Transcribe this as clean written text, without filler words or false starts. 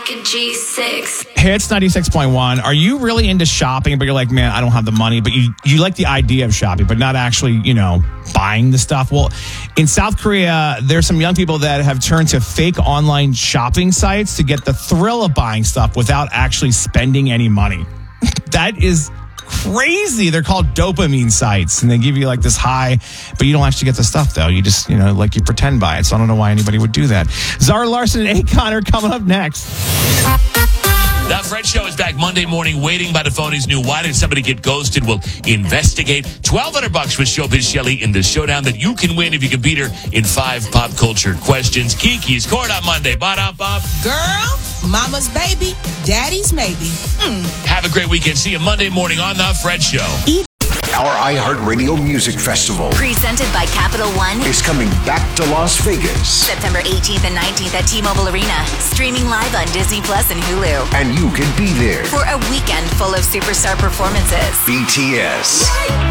like a G6. Hits 96.1. Are you really into shopping, but you're like, man, I don't have the money, but you like the idea of shopping, but not actually, buying the stuff? Well, in South Korea, there's some young people that have turned to fake online shopping sites to get the thrill of buying stuff without actually spending any money. That is crazy. They're called dopamine sites, and they give you like this high, but you don't actually get the stuff though. You just, you pretend buy it. So I don't know why anybody would do that. Zara Larson and Akon are coming up next. The Fred Show is back Monday morning, waiting by the phone is new. Why did somebody get ghosted? We'll investigate. $1,200 with Showbiz Shelly in the showdown that you can win if you can beat her in 5 pop culture questions. Kiki's Court on Monday. Ba-da-bop. Girl, mama's baby, daddy's maybe. Have a great weekend. See you Monday morning on The Fred Show. Our iHeartRadio Music Festival Presented by Capital One. is coming back to Las Vegas, September 18th and 19th at T-Mobile Arena. Streaming live on Disney Plus and Hulu. and you can be there. For a weekend full of superstar performances. BTS,